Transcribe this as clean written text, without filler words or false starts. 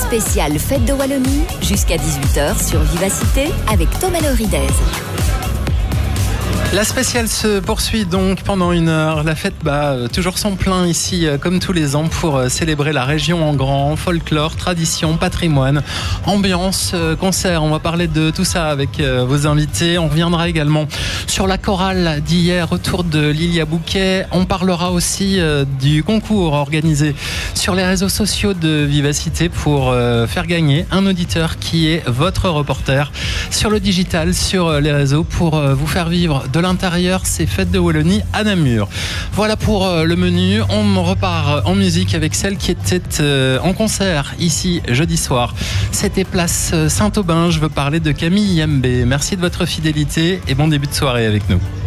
spéciale Fête de Wallonie jusqu'à 18h sur Vivacité avec Thomas Loridez. La spéciale se poursuit donc pendant 1 heure. La fête bat toujours son plein ici, comme tous les ans, pour célébrer la région en grand. Folklore, tradition, patrimoine, ambiance, concert. On va parler de tout ça avec vos invités. On reviendra également sur la chorale d'hier autour de Lilia Bouquet. On parlera aussi du concours organisé sur les réseaux sociaux de Vivacité pour faire gagner un auditeur qui est votre reporter sur le digital, sur les réseaux, pour vous faire vivre de l'intérieur ces fêtes de Wallonie à Namur. Voilà pour le menu. On repart en musique avec celle qui était en concert ici jeudi soir. C'était place Saint-Aubin. Je veux parler de Camille Yambé. Merci de votre fidélité et bon début de soirée avec nous.